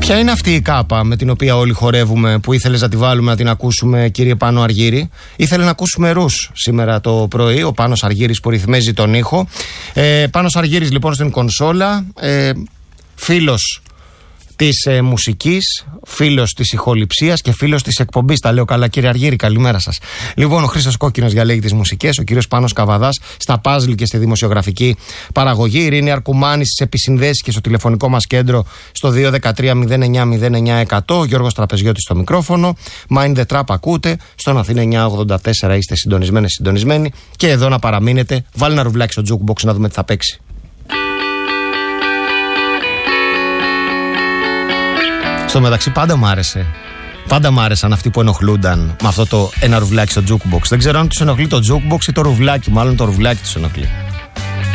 Ποια είναι αυτή η κάπα με την οποία όλοι χορεύουμε, που ήθελες να τη βάλουμε να την ακούσουμε, κύριε Πάνο Αργύρη? Ήθελε να ακούσουμε ρους σήμερα το πρωί, ο Πάνος Αργύρης που ρυθμίζει τον ήχο. Πάνος Αργύρης λοιπόν στην κονσόλα, φίλος της μουσικής, φίλος της ηχοληψίας και φίλος της εκπομπής. Τα λέω καλά, κύριε Αργύρη, καλημέρα σας. Λοιπόν, ο Χρήστος Κόκκινος διαλέγει τις μουσικές, ο κύριος Πάνος Καβαδάς στα παζλ και στη δημοσιογραφική παραγωγή, η Ειρήνη Αρκουμάνη στις επισυνδέσεις και στο τηλεφωνικό μας κέντρο στο 213-09-09-100, ο Γιώργος Τραπεζιώτης στο μικρόφωνο. Mind the Trap ακούτε, στον Αθήνα 984 είστε συντονισμένοι και εδώ να παραμείνετε. Βάλει ένα ρουβλάκι στο jukebox να δούμε τι θα παίξει. Στο μεταξύ πάντα μ' άρεσαν αυτοί που ενοχλούνταν με αυτό το ένα ρουβλάκι στο jukebox. Δεν ξέρω αν τους ενοχλεί το jukebox ή το ρουβλάκι, μάλλον το ρουβλάκι τους ενοχλεί.